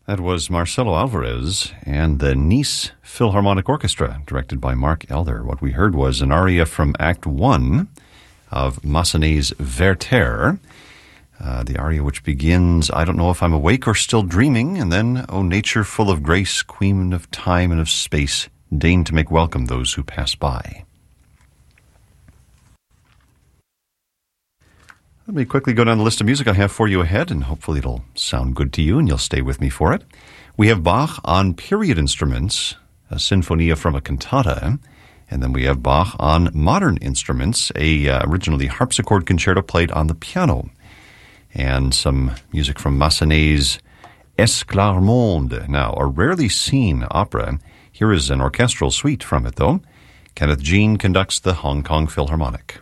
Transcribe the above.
That was Marcelo Alvarez and the Nice Philharmonic Orchestra, directed by Mark Elder. What we heard was an aria from Act 1 of Massenet's Werther, the aria which begins, I don't know if I'm awake or still dreaming, and then, O nature full of grace, queen of time and of space, deign to make welcome those who pass by. Let me quickly go down the list of music I have for you ahead, and hopefully it'll sound good to you, and you'll stay with me for it. We have Bach on period instruments, a sinfonia from a cantata, and then we have Bach on modern instruments, originally harpsichord concerto played on the piano, and some music from Massenet's Esclarmonde. Now, a rarely seen opera. Here is an orchestral suite from it, though. Kenneth Jean conducts the Hong Kong Philharmonic.